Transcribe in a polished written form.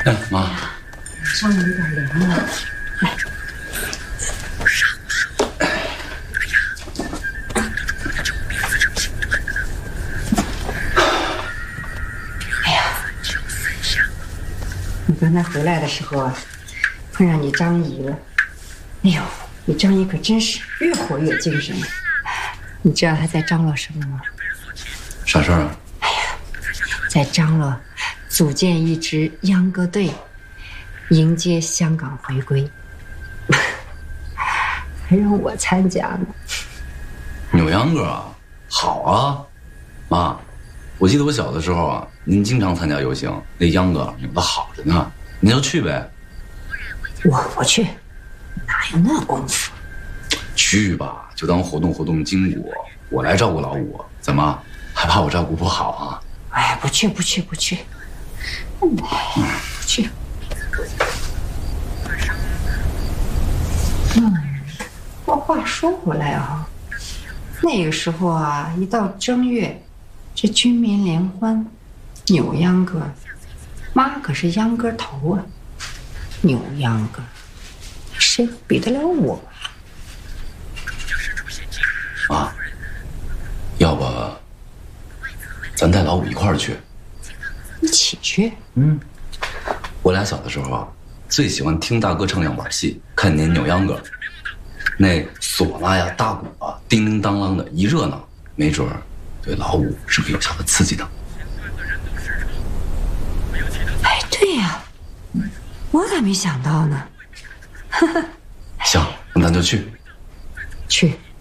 哎，妈， 上面有点凉了，来。哎呀，你刚才回来的时候啊，碰上你张姨了。哎呦，你张姨可真是越活越精神了。你知道她在张罗什么吗？ 啥事儿啊？ 哎呀，在张罗组建一支秧歌队，迎接香港回归，还让我参加呢。 扭秧歌啊，好啊，妈，我记得我小的时候啊，您经常参加游行，那秧歌扭得好着呢，您就去呗。 我去，哪有那功夫？ 去吧，就当活动活动筋骨，我来照顾老五，怎么还怕我照顾不好啊？ 哎，不去，不去。不过话说回来啊，那个时候啊，一到正月，这军民联欢，扭秧歌，妈可是秧歌头啊，扭秧歌，谁比得了我？ 妈，要不咱带老五一块儿去？ 一起去？ 我俩小的时候啊，最喜欢听大哥唱样板戏，看您扭秧歌，那唢呐呀、大鼓啊，叮叮当啷的，一热闹，没准儿对老五是个有效的刺激的。 哎，对呀，我咋没想到呢？ 行，那咱就去。 去。